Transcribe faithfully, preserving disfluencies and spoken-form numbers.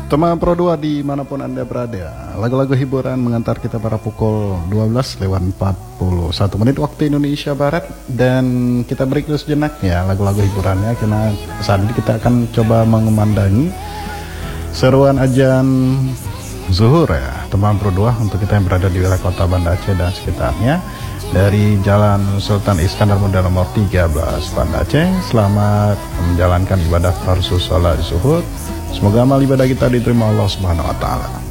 Teman Pro dua dimanapun Anda berada, lagu-lagu hiburan mengantar kita pada pukul dua belas lewat empat puluh satu menit waktu Indonesia Barat. Dan kita break dulu sejenak ya lagu-lagu hiburannya, karena saat ini kita akan coba mengemandangi seruan azan zuhur ya teman Pro dua untuk kita yang berada di wilayah kota Banda Aceh dan sekitarnya, dari Jalan Sultan Iskandar Muda nomor tiga belas Banda Aceh. Selamat menjalankan ibadah farsus sholat zuhur. Semoga amal ibadah kita diterima Allah Subhanahu wa taala.